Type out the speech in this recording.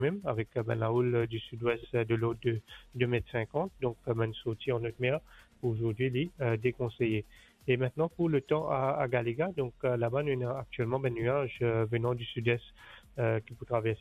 même, avec la houle du sud-ouest de l'eau de 2,50 m. Donc, ben, sortie en haute mer, aujourd'hui, déconseillé. Et maintenant, pour le temps à Galiga, donc là-bas, nous avons actuellement des nuages venant du sud-est qui peut traverser